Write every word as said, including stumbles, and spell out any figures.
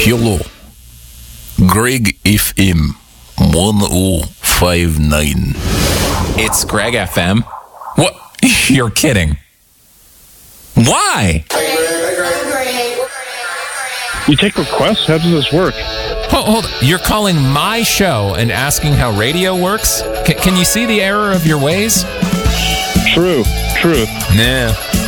Hello. Greg F M one oh five nine. It's Greg F M. What? You're kidding. Why? You take requests? How does this work? Hold, hold. You're calling my show and asking how radio works? C- can you see the error of your ways? True. Truth. Nah.